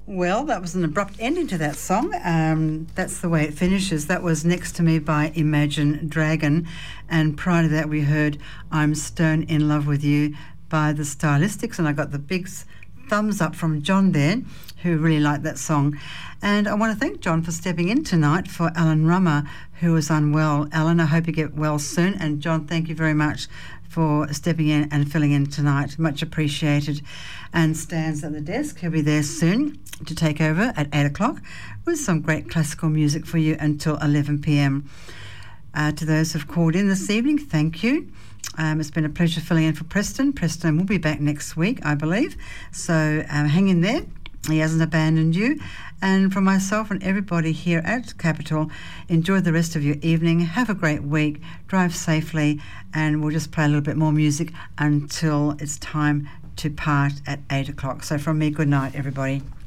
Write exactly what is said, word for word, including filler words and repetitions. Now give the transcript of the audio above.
Well, that was an abrupt ending to that song. Um, that's the way it finishes. That was Next to Me by Imagine Dragon. And prior to that, we heard I'm Stone in Love with You by The Stylistics. And I got the big thumbs up from John there, who really liked that song. And I want to thank John for stepping in tonight for Alan Rummer, who is unwell. Alan, I hope you get well soon. And John, thank you very much for stepping in and filling in tonight. Much appreciated. And Stan's at the desk. He'll be there soon to take over at eight o'clock with some great classical music for you until eleven p.m. Uh, to those who've called in this evening, thank you. Um, it's been a pleasure filling in for Preston. Preston will be back next week, I believe. So um, hang in there. He hasn't abandoned you. And from myself and everybody here at Capital, enjoy the rest of your evening. Have a great week. Drive safely. And we'll just play a little bit more music until it's time to part at eight o'clock. So from me, good night, everybody.